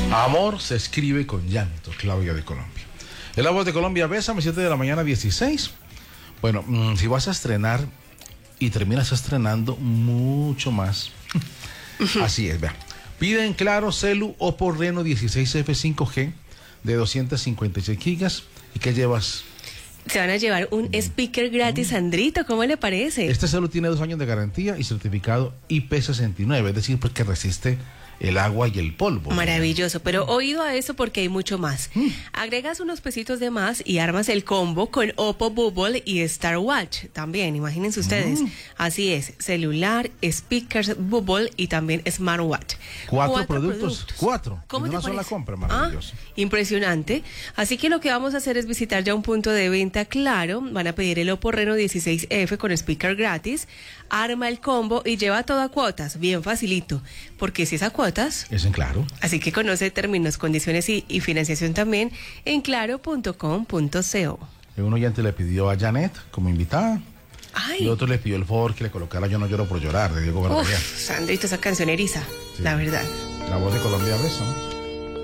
Amor se escribe con llanto, Claudia de Colombia. En La Voz de Colombia, Bésame, 7 de la mañana, 16. Bueno, si vas a estrenar y terminas estrenando mucho más. Así es, vea. Piden Claro Celu Oppo Reno 16F 5G de 256 gigas. ¿Y qué llevas? Se van a llevar un speaker gratis, Sandrito, ¿cómo le parece? Este celu tiene 2 años de garantía y certificado IP69, es decir, pues que resiste el agua y el polvo. Maravilloso, pero oído a eso porque hay mucho más. Agregas unos pesitos de más y armas el combo con Oppo Bubble y Star Watch también, imagínense ustedes. Así es, celular, speakers, Bubble y también smartwatch. 4 productos. 4. ¿Cómo en te una sola parece? compra, maravilloso. Impresionante. Así que lo que vamos a hacer es visitar ya un punto de venta Claro. Van a pedir el Oppo Reno 16F con speaker gratis. Arma el combo y lleva todo a cuotas. Bien facilito. Porque si es a cuotas, Es en Claro. así que conoce términos, condiciones y financiación también en claro.com.co. Un oyente le pidió a Janet como invitada. Ay. Y otro le pidió el favor que le colocara Yo no lloro por llorar de Diego Verdaguer. Sandrito, esa canción eriza, Sí. la verdad. La Voz de Colombia, Bésame.